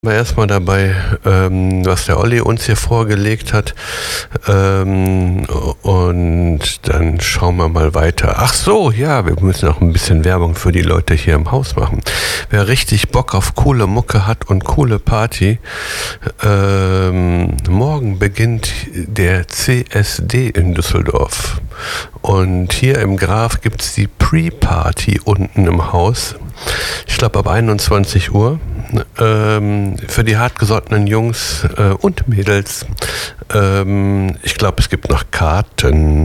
Wir erstmal dabei, was der Olli uns hier vorgelegt hat. Und dann schauen wir mal weiter. Ach so, ja, wir müssen auch ein bisschen Werbung für die Leute hier im Haus machen. Wer richtig Bock auf coole Mucke hat und coole Party, morgen beginnt der CSD in Düsseldorf. Und hier im Graf gibt es die Pre-Party unten im Haus. Ich glaube ab 21 Uhr. Für die hartgesottenen Jungs und Mädels. Ich glaube, es gibt noch Karten.